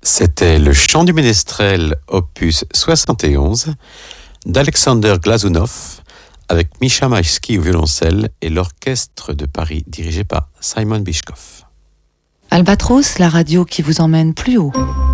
C'était le chant du ménestrel opus 71 d'Alexander Glazunov avec Misha Maïski au violoncelle et l'orchestre de Paris dirigé par Simon Bischkoff. Albatros, la radio qui vous emmène plus haut.